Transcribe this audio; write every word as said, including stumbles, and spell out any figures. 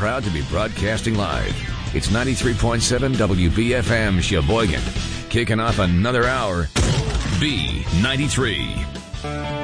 proud to be broadcasting live. It's ninety-three point seven W B F M Sheboygan. Kicking off another hour, B ninety-three.